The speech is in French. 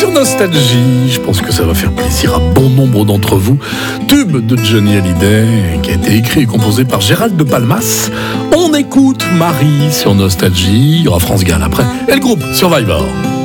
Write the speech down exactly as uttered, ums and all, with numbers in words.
sur Nostalgie. Je pense que ça va faire plaisir à bon nombre d'entre vous. Tube de Johnny Hallyday, qui a été écrit et composé par Gérald de Palmas. On écoute Marie sur Nostalgie. Il y aura France Gall après. Et le groupe Survivor.